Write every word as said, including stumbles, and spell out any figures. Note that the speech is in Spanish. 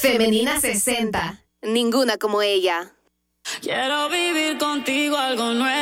Femenina sesenta. Ninguna como ella. Quiero vivir contigo algo nuevo.